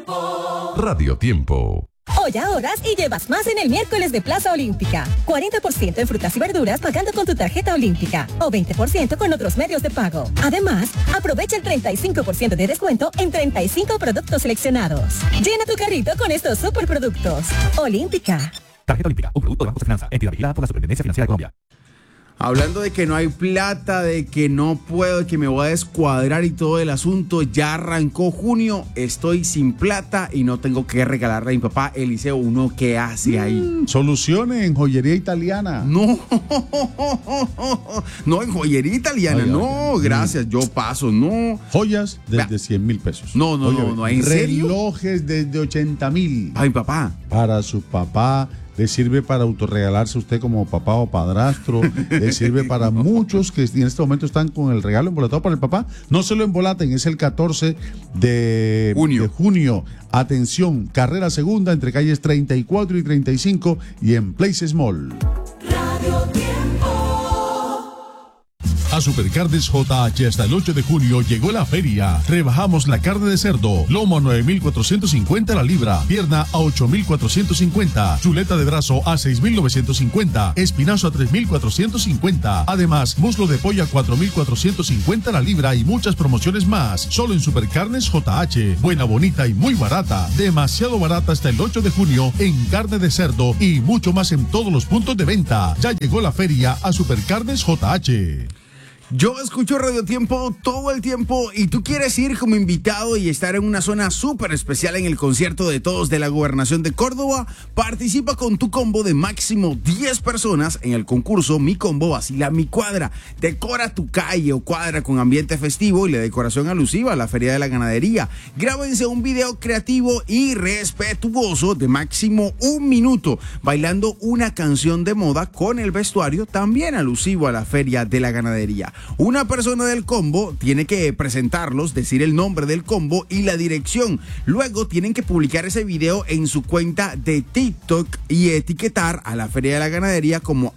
Radio Tiempo. Hoy ahorras y llevas más en el miércoles de Plaza Olímpica. 40% en frutas y verduras pagando con tu tarjeta olímpica o 20% con otros medios de pago. Además, aprovecha el 35% de descuento en 35 productos seleccionados. Llena tu carrito con estos superproductos. Olímpica. Tarjeta Olímpica, un producto de Banco de Finanza, entidad vigilada por la Superintendencia Financiera de Colombia. Hablando de que no hay plata, de que no puedo, de que me voy a descuadrar y todo el asunto, ya arrancó junio, estoy sin plata y no tengo que regalarle a mi papá Eliseo. ¿Uno qué hace ahí? Soluciones en joyería italiana. No, no, en joyería italiana, Ay, no, ay, gracias, yo paso, no. Joyas desde 100,000 pesos. No, ¿en serio? Relojes desde 80,000. Ay, papá. Para su papá. Le sirve para autorregalarse usted como papá o padrastro. Le sirve para muchos que en este momento están con el regalo embolatado para el papá. No se lo embolaten, es el 14 de junio. Atención, carrera segunda entre calles 34 y 35 y en Places Mall. Radio Tiempo. A Supercarnes JH hasta el 8 de junio llegó la feria. Rebajamos la carne de cerdo, lomo a 9,450 la libra, pierna a 8,450, chuleta de brazo a 6,950, espinazo a 3,450. Además, muslo de pollo a 4,450 la libra y muchas promociones más. Solo en Supercarnes JH. Buena, bonita y muy barata. Demasiado barata hasta el 8 de junio en carne de cerdo y mucho más en todos los puntos de venta. Ya llegó la feria a Supercarnes JH. Yo escucho Radio Tiempo todo el tiempo y tú quieres ir como invitado y estar en una zona súper especial en el concierto de todos de la Gobernación de Córdoba. Participa con tu combo de máximo 10 personas en el concurso Mi Combo Vacila Mi Cuadra. Decora tu calle o cuadra con ambiente festivo y la decoración alusiva a la Feria de la Ganadería. Grábense un video creativo y respetuoso de máximo 1 minuto bailando una canción de moda con el vestuario también alusivo a la Feria de la Ganadería. Una persona del combo tiene que presentarlos, decir el nombre del combo y la dirección. Luego tienen que publicar ese video en su cuenta de TikTok y etiquetar a la Feria de la Ganadería como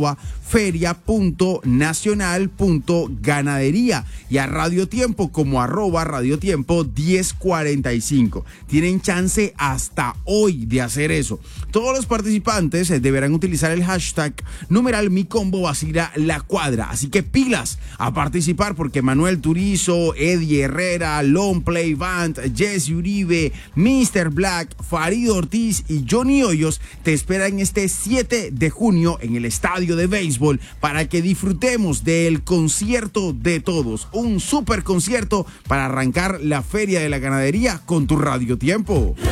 @feria.nacional.ganadería y a Radio Tiempo como @Radio Tiempo 1045. Tienen chance hasta hoy de hacer eso. Todos los participantes deberán utilizar el hashtag #Mi Combo Vacila la Cuadra. Así que pilas a participar porque Manuel Turizo, Eddie Herrera, Long Play Band, Jesse Uribe, Mr. Black, Farid Ortiz y Johnny Hoyos te esperan este 7 de junio en el estadio de béisbol para que disfrutemos del concierto de todos. Un super concierto para arrancar la Feria de la Ganadería con tu Radio Tiempo.